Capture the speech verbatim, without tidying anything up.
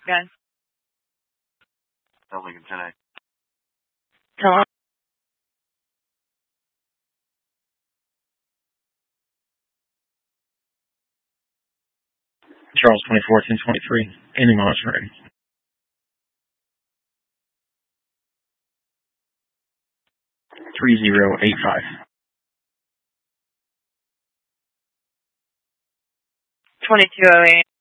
Gun. L Lincoln ten A. Hello? Charles twenty-four, ten twenty-three. Ending monitoring. three zero eight five. twenty-two oh eight.